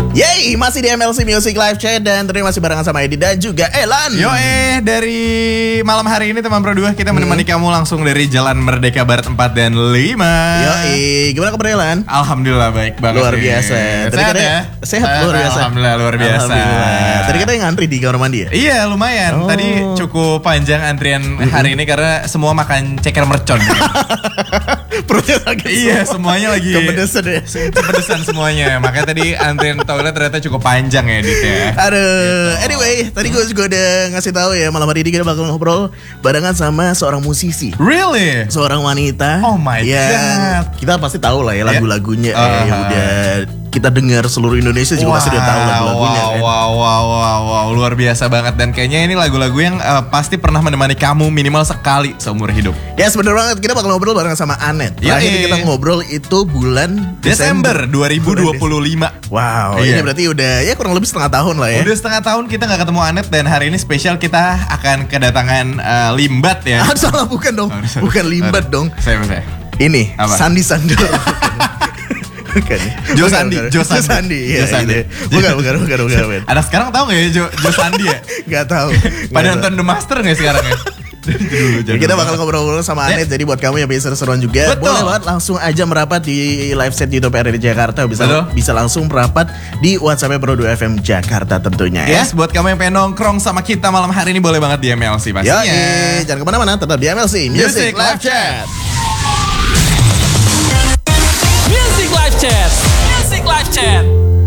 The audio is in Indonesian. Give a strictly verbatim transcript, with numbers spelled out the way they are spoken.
Yeay, masih di M L C Music Live Chat dan terima masih barengan sama Edi dan juga Elan. Yo eh, dari malam hari ini teman Pro dua kita menemani hmm. kamu langsung dari Jalan Merdeka Barat empat dan lima. Yo eh, gimana kabar Elan? Alhamdulillah baik banget. Luar biasa. Tadi sehat katanya, ya? Sehat luar biasa. Alhamdulillah luar biasa. Alhamdulillah. Tadi katanya ngantri di kamar mandi ya? Iya lumayan. Oh. Tadi cukup panjang antrian hari ini karena semua makan ceker mercon. Perutnya sakit. Iya semuanya lagi kepedesan ya. Kepedesan semuanya. Makanya tadi antrian toilet ternyata cukup panjang ya Dit ya. Aduh, gitu. Anyway, tadi gue juga udah ngasih tahu ya malam hari ini kita bakal ngobrol barengan sama seorang musisi. Really? Seorang wanita. Oh my yang god. Kita pasti tahu lah ya lagu-lagunya yeah. uh, ya udah kita dengar seluruh Indonesia juga wow, pasti udah tahu lagu-lagunya wow, kan. Wow, wow, wow, wow, luar biasa banget dan kayaknya ini lagu-lagu yang uh, pasti pernah menemani kamu minimal sekali seumur hidup. Ya yes, bener banget, kita bakal ngobrol barengan sama Anet. Terakhir kita ngobrol itu bulan Desember, Desember dua ribu dua puluh lima. Wow, iya. Ini berarti udah ya kurang lebih setengah tahun lah ya. Udah setengah tahun kita gak ketemu Anet dan hari ini spesial kita akan kedatangan uh, Limbat ya. Ah, salah bukan dong, oh, bukan Limbat dong. Saya saya. Ini apa? Sandi Sandoro. Bukan. Jo Sandi, Jo Sandi. Sandi, ya, Jo Sandi. Gitu. Bukan, bukan, bukan, bukan, bukan. Ada sekarang tahu nggak ya Jo, Jo Sandi ya? Gak tahu. Pada nonton The Master nggak sekarang ya? Dulu, ya, kita bakal ngobrol-ngobrol sama Anet. Jadi buat kamu yang bisa seru-seruan juga, betul, boleh banget langsung aja merapat di live set YouTube R R D Jakarta. Bisa betul, bisa langsung merapat di WhatsApp Pro dua F M Jakarta tentunya. Yes, ya, buat kamu yang pengen nongkrong sama kita malam hari ini boleh banget di M L C pastinya. Ya, jangan kemana-mana, tetap di M L C Music, Music Live Chat. Music Live Chat. Music Live Chat.